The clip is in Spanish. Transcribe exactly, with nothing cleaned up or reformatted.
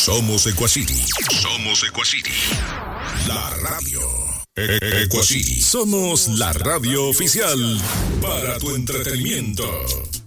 Somos Equacity. Somos Equacity. La radio. Equacity. Somos la radio oficial para tu entretenimiento.